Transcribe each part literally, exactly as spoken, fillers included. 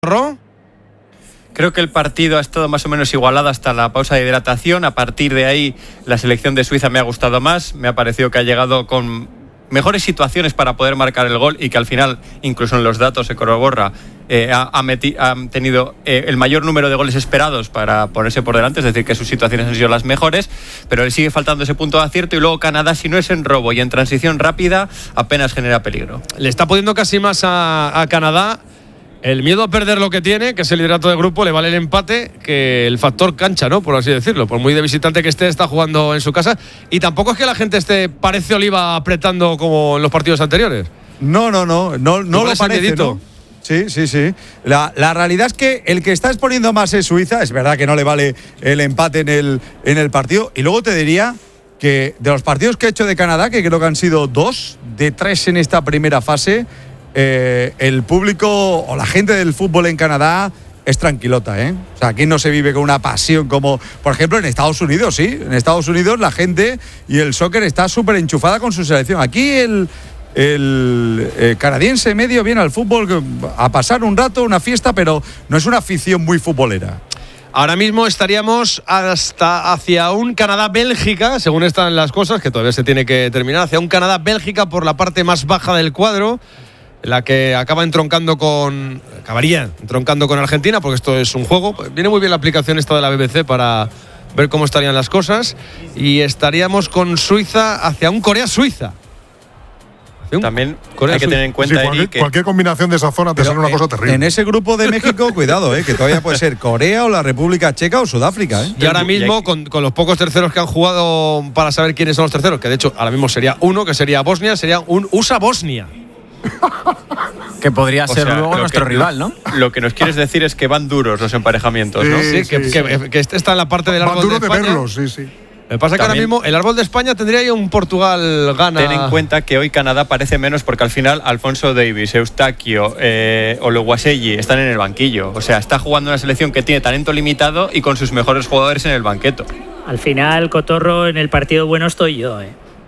¿Ro? Creo que el partido ha estado más o menos igualado hasta la pausa de hidratación. A partir de ahí, la selección de Suiza me ha gustado más. Me ha parecido que ha llegado con mejores situaciones para poder marcar el gol y que al final, incluso en los datos se corrobora, eh, ha, ha, meti- ha tenido eh, el mayor número de goles esperados para ponerse por delante, es decir, que sus situaciones han sido las mejores, pero le sigue faltando ese punto de acierto. Y luego Canadá, si no es en robo y en transición rápida, apenas genera peligro. Le está pudiendo casi más a, a Canadá. El miedo a perder lo que tiene, que es el liderato de grupo, le vale el empate, que el factor cancha, ¿no? Por así decirlo. Por muy de visitante que esté, está jugando en su casa. Y tampoco es que la gente esté, parece Oliva, apretando como en los partidos anteriores. No, no, no, no, no lo parece, ¿no? Sí, sí, sí. La, la realidad es que el que está exponiendo más es Suiza. Es verdad que no le vale el empate en el, en el partido. Y luego te diría que de los partidos que ha hecho de Canadá, que creo que han sido dos, de tres en esta primera fase, Eh, el público o la gente del fútbol en Canadá es tranquilota, ¿eh? O sea, aquí no se vive con una pasión como, por ejemplo, en Estados Unidos, sí. En Estados Unidos la gente y el soccer está súper enchufada con su selección. Aquí el, el eh, canadiense medio viene al fútbol a pasar un rato, una fiesta, pero no es una afición muy futbolera. Ahora mismo estaríamos hasta hacia un Canadá-Bélgica, según están las cosas, que todavía se tiene que terminar, hacia un Canadá-Bélgica por la parte más baja del cuadro, la que acaba entroncando con acabaría entroncando con Argentina, porque esto es un juego. Viene muy bien la aplicación esta de la B B C para ver cómo estarían las cosas. Y estaríamos con Suiza hacia un Corea-Suiza. También Corea hay que tener en cuenta, sí, cualquier, Eric, que cualquier combinación de esa zona te sale una eh, cosa terrible. En ese grupo de México, cuidado, eh, que todavía puede ser Corea o la República Checa o Sudáfrica. Eh. Y ahora mismo, con, con los pocos terceros que han jugado para saber quiénes son los terceros, que de hecho ahora mismo sería uno, que sería Bosnia, sería un U S A-Bosnia. Que podría ser o sea, luego nuestro que, rival, ¿no? Lo que nos quieres decir es que van duros los emparejamientos, ¿no? Sí, Sí, que, sí, que, sí. que este está en la parte del Más árbol duro de de España. verlos, sí, sí. Lo que pasa es que ahora También, mismo el árbol de España tendría ahí un Portugal-Ghana. Ten en cuenta que hoy Canadá parece menos porque al final Alfonso Davies, Eustaquio, eh, Oluwaseyi están en el banquillo. O sea, está jugando una selección que tiene talento limitado y con sus mejores jugadores en el banqueto. Al final, Cotorro, en el partido bueno estoy yo, ¿eh?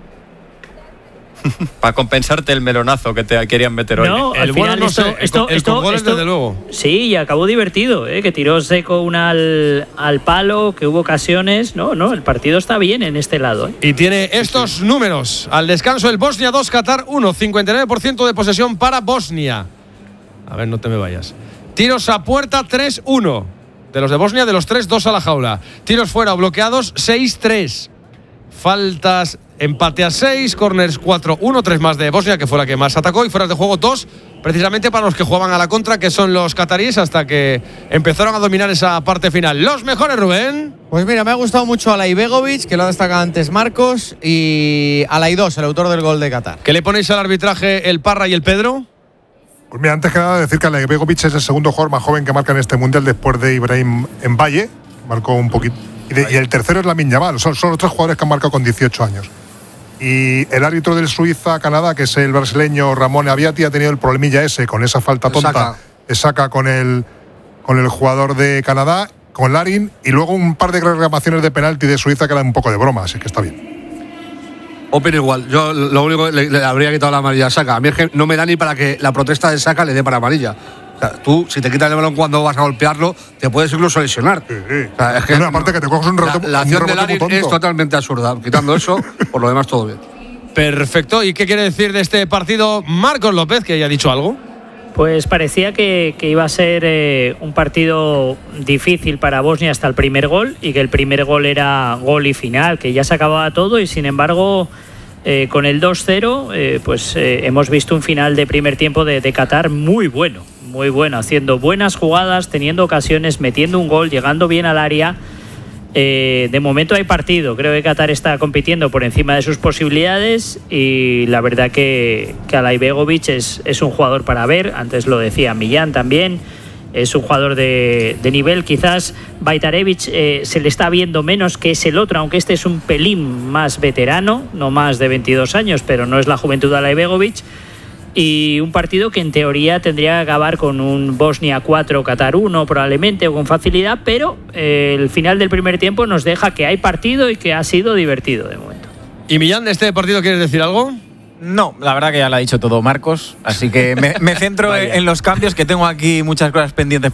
Para compensarte el melonazo que te querían meter hoy. No, El al bueno final no esto, sé, el esto, con- el esto, con goles, esto- desde luego. Sí, y acabó divertido, ¿eh? Que tiró Seco una al, al palo, que hubo ocasiones. No, no, el partido está bien en este lado, ¿eh? Y tiene estos números. Al descanso el Bosnia dos, Qatar uno. cincuenta y nueve por ciento de posesión para Bosnia. A ver, no te me vayas. Tiros a puerta tres uno. De los de Bosnia, de los tres, dos a la jaula. Tiros fuera o bloqueados seis tres. Faltas, empate a seis, corners cuatro uno, tres más de Bosnia, que fue la que más atacó, y fueras de juego dos, precisamente para los que jugaban a la contra, que son los cataríes, hasta que empezaron a dominar esa parte final. Los mejores, Rubén. Pues mira, me ha gustado mucho Alay Begovic, que lo ha destacado antes Marcos, y Alay dos, el autor del gol de Qatar. ¿Qué le ponéis al arbitraje el Parra y el Pedro? Pues mira, antes que nada decir que Alay Begovic es el segundo jugador más joven que marca en este mundial después de Ibrahim Mbaye. Marcó un poquito. Y, de, y el tercero es Lamine Yamal. Son, son los tres jugadores que han marcado con dieciocho años. Y el árbitro del Suiza-Canadá, que es el brasileño Ramón Aviati, ha tenido el problemilla ese con esa falta tonta. Saca. Que saca con el, con el jugador de Canadá, con Larin, y luego un par de reclamaciones de penalti de Suiza que eran un poco de broma, así que está bien. Opino igual. Yo lo único le, le habría quitado la amarilla a Saka. A mí es que no me da ni para que la protesta de Saka le dé para amarilla. O sea, tú, si te quitas el balón cuando vas a golpearlo, te puedes incluso lesionar. Sí, sí. O sea, es que Bueno, aparte que te coges un la, rebote- la un acción de rebote Larin muy tonto. es totalmente absurda. Quitando eso, por lo demás todo bien. Perfecto. ¿Y qué quiere decir de este partido Marcos López, que haya dicho algo? Pues parecía que, que iba a ser eh, un partido difícil para Bosnia hasta el primer gol, y que el primer gol era gol y final, que ya se acababa todo, y sin embargo, eh, con el dos cero, eh, pues eh, hemos visto un final de primer tiempo de, de Qatar muy bueno, muy bueno, haciendo buenas jugadas, teniendo ocasiones, metiendo un gol, llegando bien al área. Eh, de momento hay partido, creo que Qatar está compitiendo por encima de sus posibilidades, y la verdad que, que Alay Begovic es, es un jugador para ver. Antes lo decía Millán también, es un jugador de, de nivel. Quizás Bajtarevic eh, se le está viendo menos, que es el otro, aunque este es un pelín más veterano, no más de veintidós años, pero no es la juventud de Alay Begovic. Y un partido que en teoría tendría que acabar con un Bosnia cuatro, Qatar uno probablemente, o con facilidad, pero eh, el final del primer tiempo nos deja que hay partido y que ha sido divertido de momento. ¿Y Millán, de este partido quieres decir algo? No, la verdad que ya lo ha dicho todo Marcos, así que me, me centro en, en los cambios, que tengo aquí muchas cosas pendientes